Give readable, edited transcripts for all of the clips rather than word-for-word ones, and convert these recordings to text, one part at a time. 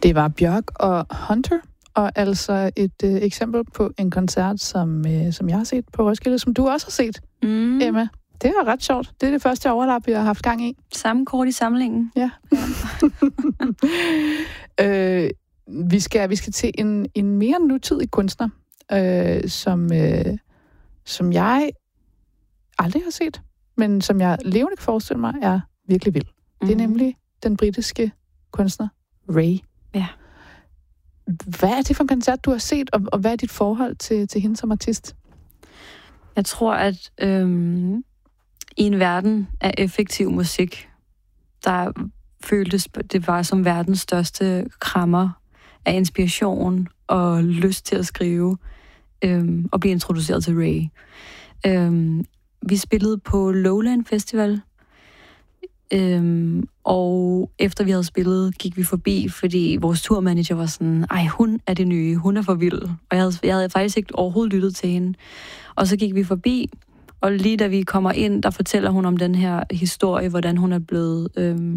Det var Bjørk og Hunter, og altså et eksempel på en koncert, som jeg har set på Roskilde, som du også har set, Emma. Det er ret sjovt. Det er det første overlap, vi har haft gang i. Samme kort i samlingen. Ja. Vi skal til en mere nutidig kunstner, som jeg aldrig har set, men som jeg levende kan forestille mig er virkelig vild. Det er nemlig den britiske kunstner Ray. Ja. Hvad er det for en koncert, du har set, og hvad er dit forhold til hende som artist? Jeg tror, at i en verden af effektiv musik, der føltes det var som verdens største krammer af inspiration og lyst til at skrive og blive introduceret til Ray. Vi spillede på Lowland Festival, og efter vi havde spillet, gik vi forbi, fordi vores turmanager var sådan, hun er det nye, hun er for vild. Og jeg havde faktisk ikke overhovedet lyttet til hende. Og så gik vi forbi, og lige da vi kommer ind, der fortæller hun om den her historie, hvordan hun er blevet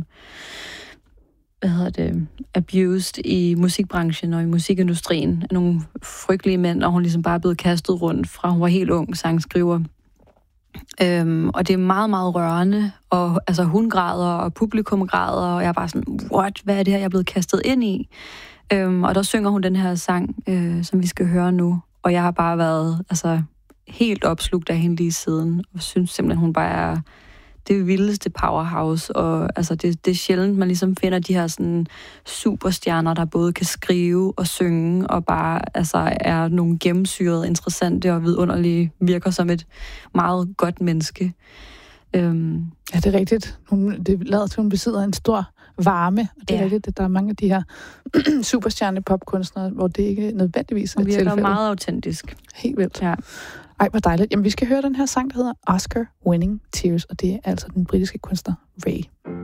abused i musikbranchen og i musikindustrien af nogle frygtelige mænd, og hun ligesom bare er blevet kastet rundt fra hun var helt ung sangskriver. Og det er meget, meget rørende, og altså hun græder, og publikum græder, og jeg er bare sådan, hvad er det her, jeg er blevet kastet ind i? Og der synger hun den her sang, som vi skal høre nu, og jeg har bare været helt opslugt af hende lige siden, og synes simpelthen, hun bare er det vildeste powerhouse, og altså det er sjældent, man ligesom finder de her sådan superstjerner, der både kan skrive og synge, og bare er nogle gennemsyrede, interessante og vidunderlige, virker som et meget godt menneske. Ja, det er rigtigt. Det lader til, hun besidder en stor varme, og det er rigtigt, at der er mange af de her superstjerne-popkunstnere, hvor det ikke nødvendigvis er tilfældet. Hun virker meget autentisk. Helt vildt. Ja. Ej, hvor dejligt. Jamen, vi skal høre den her sang, der hedder Oscar Winning Tears, og det er altså den britiske kunstner Ray.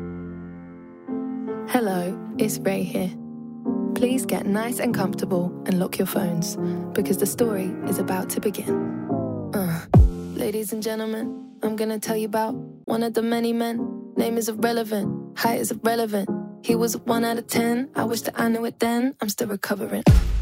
Hello, it's Ray here. Please get nice and comfortable and lock your phones, because the story is about to begin. Ladies and gentlemen, I'm gonna tell you about one of the many men. Name is irrelevant, height is irrelevant. He was a 1 out of 10, I wish that I knew it then, I'm still recovering.